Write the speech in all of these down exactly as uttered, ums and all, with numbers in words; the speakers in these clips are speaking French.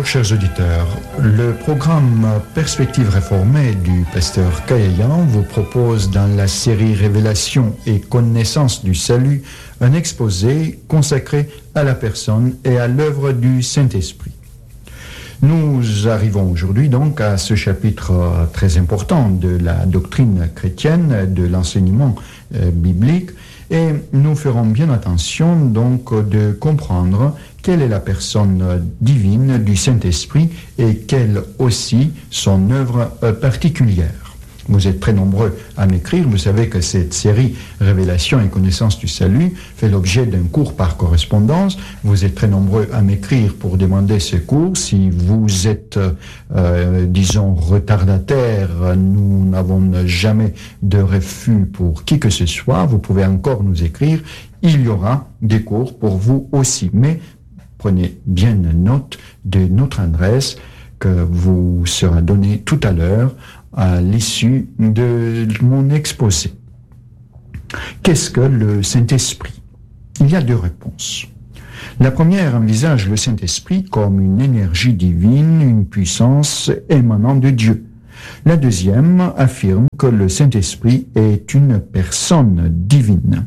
Bonjour chers auditeurs, le programme Perspective réformée du pasteur Kayayan vous propose dans la série Révélation et connaissance du salut un exposé consacré à la personne et à l'œuvre du Saint-Esprit. Nous arrivons aujourd'hui donc à ce chapitre très important de la doctrine chrétienne, de l'enseignement euh, biblique, et nous ferons bien attention donc de comprendre quelle est la personne divine du Saint-Esprit et quelle aussi son œuvre particulière. Vous êtes très nombreux à m'écrire. Vous savez que cette série Révélation et connaissance du salut fait l'objet d'un cours par correspondance. Vous êtes très nombreux à m'écrire pour demander ce cours. Si vous êtes, euh, disons, retardataire, nous n'avons jamais de refus pour qui que ce soit. Vous pouvez encore nous écrire. Il y aura des cours pour vous aussi. Mais prenez bien note de notre adresse que vous sera donnée tout à l'heure à l'issue de mon exposé. Qu'est-ce que le Saint-Esprit? Il y a deux réponses. La première envisage le Saint-Esprit comme une énergie divine, une puissance émanant de Dieu. La deuxième affirme que le Saint-Esprit est une personne divine.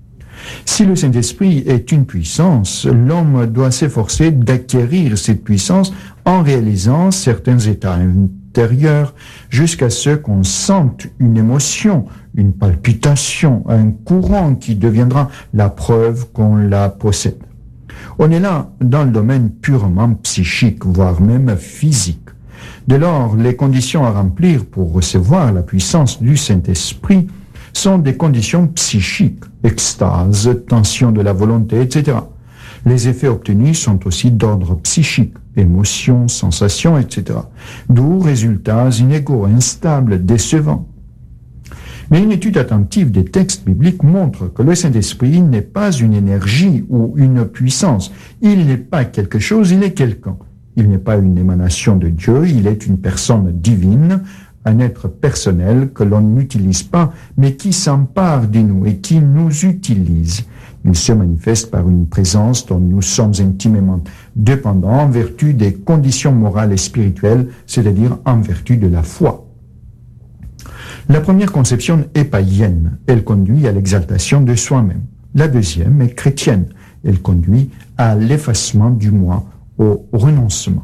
Si le Saint-Esprit est une puissance, l'homme doit s'efforcer d'acquérir cette puissance en réalisant certains états intérieurs jusqu'à ce qu'on sente une émotion, une palpitation, un courant qui deviendra la preuve qu'on la possède. On est là dans le domaine purement psychique, voire même physique. Dès lors, les conditions à remplir pour recevoir la puissance du Saint-Esprit sont des conditions psychiques, extase, tension de la volonté, et cetera. Les effets obtenus sont aussi d'ordre psychique, émotions, sensations, et cetera. D'où résultats inégaux, instables, décevants. Mais une étude attentive des textes bibliques montre que le Saint-Esprit n'est pas une énergie ou une puissance. Il n'est pas quelque chose, il est quelqu'un. Il n'est pas une émanation de Dieu, il est une personne divine, un être personnel que l'on n'utilise pas, mais qui s'empare de nous et qui nous utilise. Il se manifeste par une présence dont nous sommes intimement dépendants en vertu des conditions morales et spirituelles, c'est-à-dire en vertu de la foi. La première conception est païenne, elle conduit à l'exaltation de soi-même. La deuxième est chrétienne, elle conduit à l'effacement du moi, au renoncement.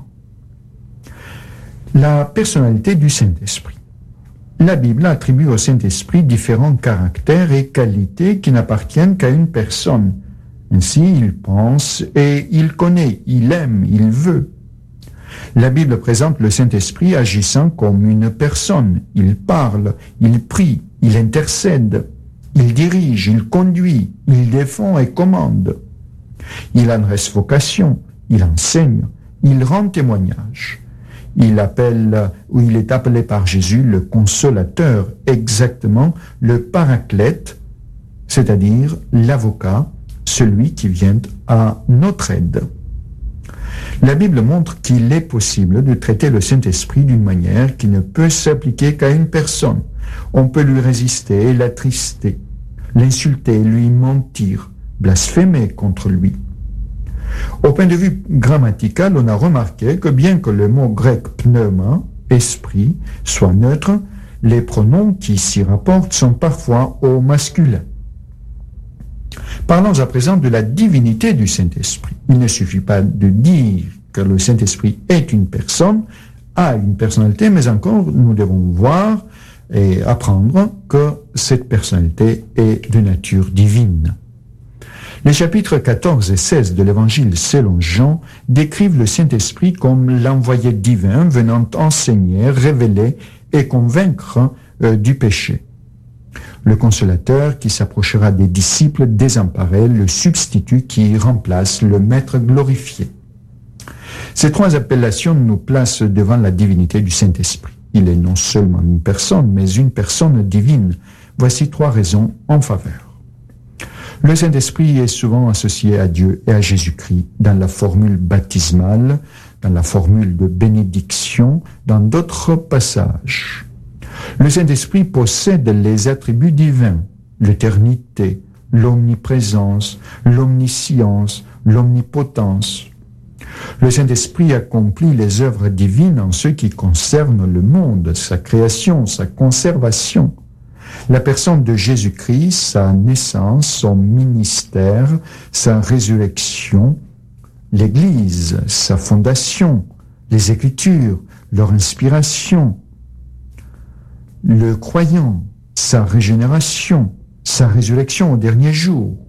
La personnalité du Saint-Esprit. La Bible attribue au Saint-Esprit différents caractères et qualités qui n'appartiennent qu'à une personne. Ainsi, il pense et il connaît, il aime, il veut. La Bible présente le Saint-Esprit agissant comme une personne. Il parle, il prie, il intercède, il dirige, il conduit, il défend et commande. Il adresse vocation, il enseigne, il rend témoignage. Il appelle, ou il est appelé par Jésus le consolateur, exactement le paraclète, c'est-à-dire l'avocat, celui qui vient à notre aide. La Bible montre qu'il est possible de traiter le Saint-Esprit d'une manière qui ne peut s'appliquer qu'à une personne. On peut lui résister, l'attrister, l'insulter, lui mentir, blasphémer contre lui. Au point de vue grammatical, on a remarqué que bien que le mot grec pneuma, esprit, soit neutre, les pronoms qui s'y rapportent sont parfois au masculin. Parlons à présent de la divinité du Saint-Esprit. Il ne suffit pas de dire que le Saint-Esprit est une personne, a une personnalité, mais encore nous devons voir et apprendre que cette personnalité est de nature divine. Les chapitres quatorze et seize de l'Évangile selon Jean décrivent le Saint-Esprit comme l'envoyé divin venant enseigner, révéler et convaincre euh, du péché. Le consolateur qui s'approchera des disciples désemparés, le substitut qui remplace le maître glorifié. Ces trois appellations nous placent devant la divinité du Saint-Esprit. Il est non seulement une personne, mais une personne divine. Voici trois raisons en faveur. Le Saint-Esprit est souvent associé à Dieu et à Jésus-Christ dans la formule baptismale, dans la formule de bénédiction, dans d'autres passages. Le Saint-Esprit possède les attributs divins, l'éternité, l'omniprésence, l'omniscience, l'omnipotence. Le Saint-Esprit accomplit les œuvres divines en ce qui concerne le monde, sa création, sa conservation. La personne de Jésus-Christ, sa naissance, son ministère, sa résurrection, l'Église, sa fondation, les Écritures, leur inspiration, le croyant, sa régénération, sa résurrection au dernier jour.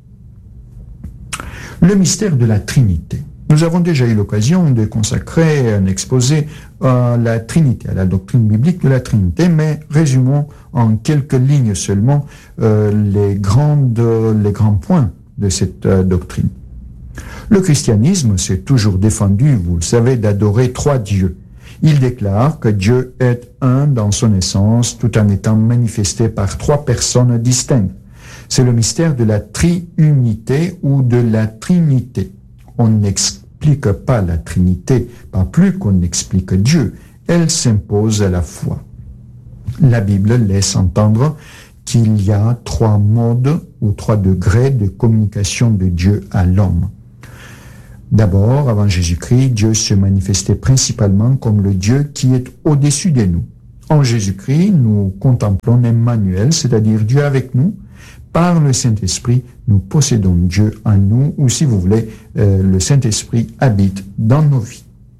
Le mystère de la Trinité. Nous avons déjà eu l'occasion de consacrer un exposé à la Trinité, à la doctrine biblique de la Trinité, mais résumons en quelques lignes seulement euh, les, grandes, les grands points de cette euh, doctrine. Le christianisme s'est toujours défendu, vous le savez, d'adorer trois dieux. Il déclare que Dieu est un dans son essence, tout en étant manifesté par trois personnes distinctes. C'est le mystère de la triunité ou de la Trinité. On n'explique pas la Trinité, pas plus qu'on n'explique Dieu. Elle s'impose à la foi. La Bible laisse entendre qu'il y a trois modes ou trois degrés de communication de Dieu à l'homme. D'abord, avant Jésus-Christ, Dieu se manifestait principalement comme le Dieu qui est au-dessus de nous. En Jésus-Christ, nous contemplons Emmanuel, c'est-à-dire Dieu avec nous. Par le Saint-Esprit, nous possédons Dieu en nous, ou si vous voulez, euh, le Saint-Esprit habite dans nos vies.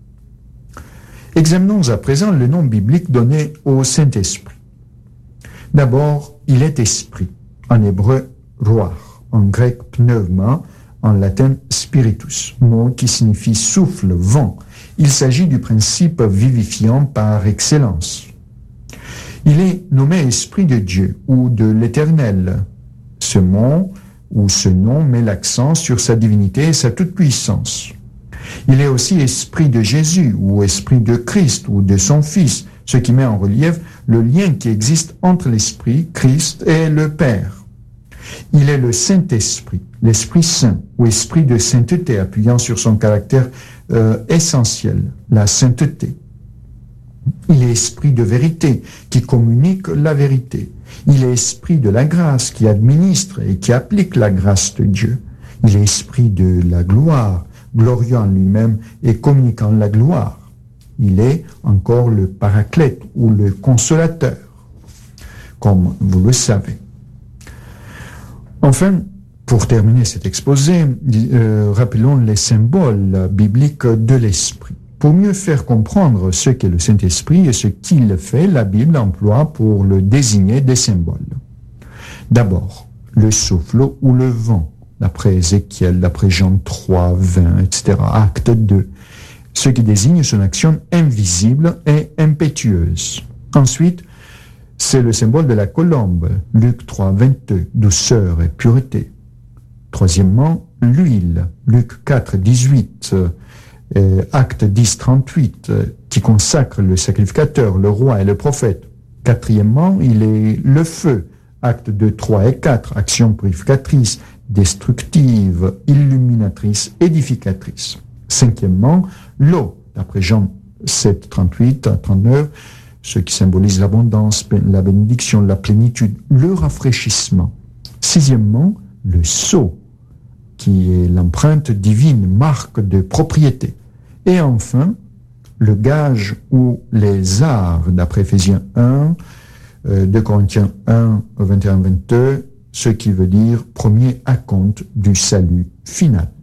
Examinons à présent le nom biblique donné au Saint-Esprit. D'abord, il est esprit, en hébreu, ruach, en grec, pneuma, en latin, spiritus, mot qui signifie souffle, vent. Il s'agit du principe vivifiant par excellence. Il est nommé Esprit de Dieu ou de l'Éternel. Ce mot ou ce nom met l'accent sur sa divinité et sa toute-puissance. Il est aussi Esprit de Jésus ou Esprit de Christ ou de son Fils, ce qui met en relief le lien qui existe entre l'Esprit, Christ et le Père. Il est le Saint-Esprit, l'Esprit Saint ou Esprit de sainteté, appuyant sur son caractère euh, essentiel, la sainteté. Il est Esprit de vérité, qui communique la vérité. Il est Esprit de la grâce, qui administre et qui applique la grâce de Dieu. Il est Esprit de la gloire, glorieux en lui-même et communiquant la gloire. Il est encore le Paraclète ou le Consolateur, comme vous le savez. Enfin, pour terminer cet exposé, euh, rappelons les symboles bibliques de l'Esprit. Pour mieux faire comprendre ce qu'est le Saint-Esprit et ce qu'il fait, la Bible emploie pour le désigner des symboles. D'abord, le souffle ou le vent, d'après Ézéchiel, d'après Jean trois, vingt, et cetera, acte deux, ce qui désigne son action invisible et impétueuse. Ensuite, c'est le symbole de la colombe, Luc trois, vingt-deux, douceur et pureté. Troisièmement, l'huile, Luc quatre, dix-huit, euh, acte dix, trente-huit, euh, qui consacre le sacrificateur, le roi et le prophète. Quatrièmement, il est le feu, acte deux, trois et quatre, action purificatrice, destructive, illuminatrice, édificatrice. Cinquièmement, l'eau, d'après Jean sept, trente-huit à trente-neuf, ce qui symbolise l'abondance, la bénédiction, la plénitude, le rafraîchissement. Sixièmement, le sceau, qui est l'empreinte divine, marque de propriété. Et enfin, le gage ou les arts, d'après Éphésiens un, euh, deux Corinthiens un, vingt et un, vingt-deux, ce qui veut dire premier acompte du salut final.